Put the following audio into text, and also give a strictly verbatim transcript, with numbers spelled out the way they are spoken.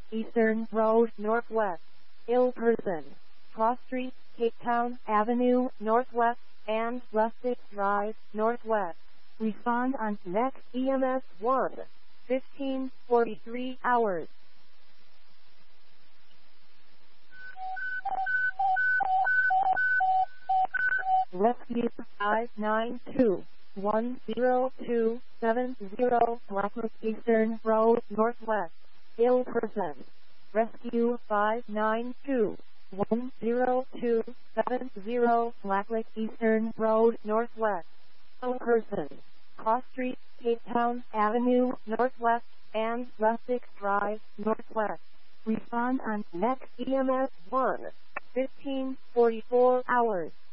Eastern Road Northwest, ill person, Cross Street, Cape Town Avenue Northwest, and Rustic Drive Northwest. Respond on next E M S one, fifteen forty-three hours. Rescue five nine two, one zero two seven zero, Blacklick Eastern Road Northwest, ill person. Rescue five nine two, one zero two seven zero, Blacklick Eastern Road Northwest, ill person, Cross Street, Cape Town Avenue Northwest, and Rustic Drive Northwest. Respond on next E M S one, fifteen forty-four hours.